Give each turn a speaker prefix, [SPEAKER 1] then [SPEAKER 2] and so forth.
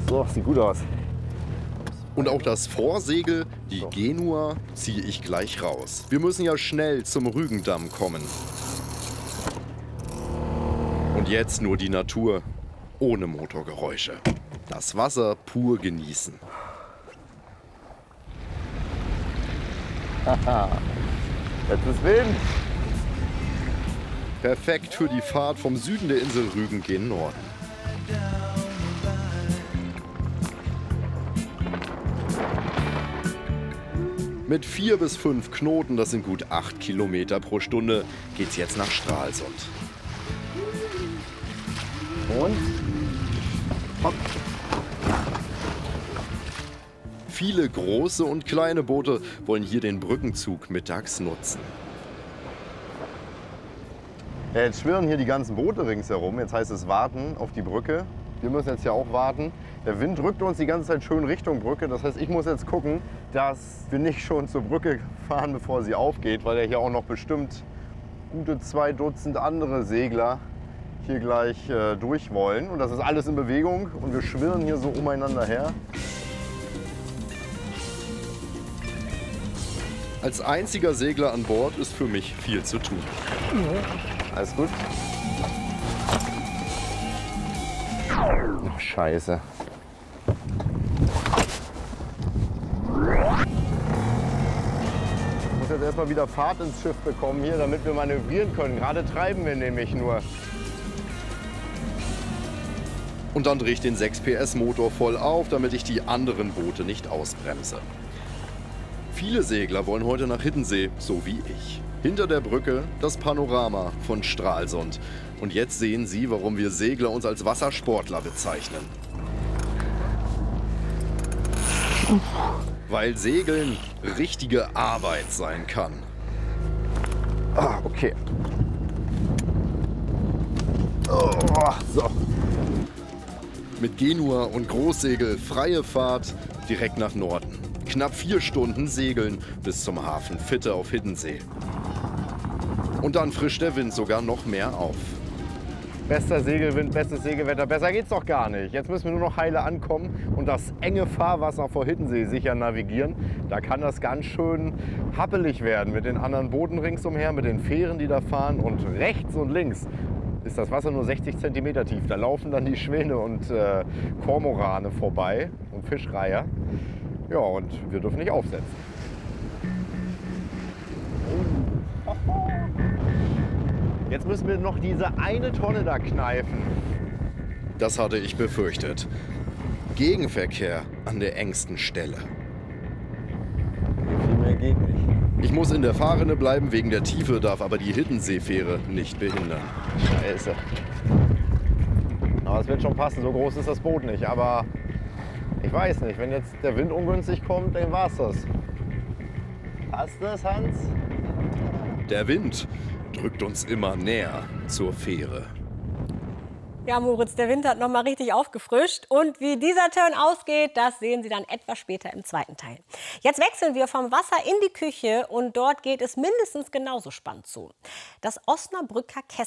[SPEAKER 1] So, sieht gut aus.
[SPEAKER 2] Und auch das Vorsegel, die Genua, ziehe ich gleich raus. Wir müssen ja schnell zum Rügendamm kommen. Und jetzt nur die Natur, ohne Motorgeräusche. Das Wasser pur genießen.
[SPEAKER 1] Haha, jetzt ist Wind.
[SPEAKER 2] Perfekt für die Fahrt vom Süden der Insel Rügen gen Norden. Mit 4 bis 5 Knoten, das sind gut 8 Kilometer pro Stunde, geht's jetzt nach Stralsund.
[SPEAKER 1] Und? Hopp.
[SPEAKER 2] Viele große und kleine Boote wollen hier den Brückenzug mittags nutzen.
[SPEAKER 1] Ja, jetzt schwirren hier die ganzen Boote ringsherum. Jetzt heißt es warten auf die Brücke. Wir müssen jetzt ja auch warten. Der Wind drückt uns die ganze Zeit schön Richtung Brücke. Das heißt, ich muss jetzt gucken, dass wir nicht schon zur Brücke fahren, bevor sie aufgeht, weil ja hier auch noch bestimmt gute 2 Dutzend andere Segler hier gleich durch wollen. Und das ist alles in Bewegung und wir schwirren hier so umeinander her.
[SPEAKER 2] Als einziger Segler an Bord ist für mich viel zu tun.
[SPEAKER 1] Alles gut? Ach, Scheiße. Ich muss jetzt erstmal wieder Fahrt ins Schiff bekommen hier, damit wir manövrieren können. Gerade treiben wir nämlich nur.
[SPEAKER 2] Und dann drehe ich den 6 PS Motor voll auf, damit ich die anderen Boote nicht ausbremse. Viele Segler wollen heute nach Hiddensee, so wie ich. Hinter der Brücke das Panorama von Stralsund. Und jetzt sehen Sie, warum wir Segler uns als Wassersportler bezeichnen. Weil Segeln richtige Arbeit sein kann.
[SPEAKER 1] Ah, okay. Oh, so.
[SPEAKER 2] Mit Genua und Großsegel freie Fahrt direkt nach Norden. Knapp 4 Stunden segeln bis zum Hafen Fitte auf Hiddensee. Und dann frischt der Wind sogar noch mehr auf.
[SPEAKER 1] Bester Segelwind, bestes Segelwetter, besser geht's doch gar nicht. Jetzt müssen wir nur noch heile ankommen und das enge Fahrwasser vor Hiddensee sicher navigieren. Da kann das ganz schön happelig werden mit den anderen Booten ringsumher, mit den Fähren, die da fahren. Und rechts und links ist das Wasser nur 60 cm tief. Da laufen dann die Schwäne und Kormorane vorbei und Fischreiher. Ja, und wir dürfen nicht aufsetzen. Jetzt müssen wir noch diese eine Tonne da kneifen.
[SPEAKER 2] Das hatte ich befürchtet. Gegenverkehr an der engsten Stelle.
[SPEAKER 1] Viel mehr geht nicht.
[SPEAKER 2] Ich muss in der Fahrrinne bleiben, wegen der Tiefe darf aber die Hiddensee-Fähre nicht behindern.
[SPEAKER 1] Scheiße. Aber es wird schon passen, so groß ist das Boot nicht. Aber ich weiß nicht, wenn jetzt der Wind ungünstig kommt, dann war's das. Passt das, Hans?
[SPEAKER 2] Der Wind drückt uns immer näher zur Fähre.
[SPEAKER 3] Ja, Moritz, der Wind hat noch mal richtig aufgefrischt. Und wie dieser Turn ausgeht, das sehen Sie dann etwas später im zweiten Teil. Jetzt wechseln wir vom Wasser in die Küche und dort geht es mindestens genauso spannend zu. Das Osnabrücker